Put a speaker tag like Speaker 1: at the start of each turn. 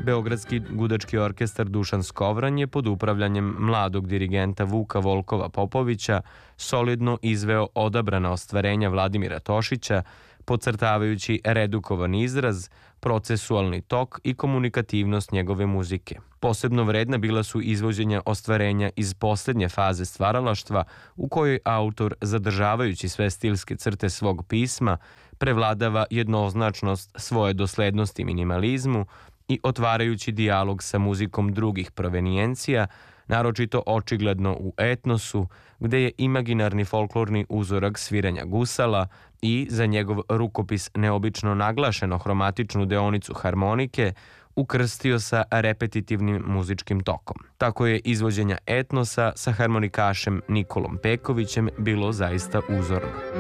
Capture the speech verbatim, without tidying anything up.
Speaker 1: Beogradski gudački orkestar Dušan Skovran je pod upravljanjem mladog dirigenta Vuka Volkova Popovića solidno izveo odabrana ostvarenja Vladimira Tošića, podcrtavajući redukovan izraz, procesualni tok i komunikativnost njegove muzike. Posebno vredna bila su izvođenja ostvarenja iz poslednje faze stvaralaštva, u kojoj autor, zadržavajući sve stilske crte svog pisma, prevladava jednoznačnost svoje doslednosti minimalizmu i otvarajući dijalog sa muzikom drugih provenijencija, naročito očigledno u etnosu, gde je imaginarni folklorni uzorak sviranja gusala i, za njegov rukopis neobično naglašeno hromatičnu deonicu harmonike, ukrstio sa repetitivnim muzičkim tokom. Tako je izvođenja etnosa sa harmonikašem Nikolom Pekovićem bilo zaista uzorno.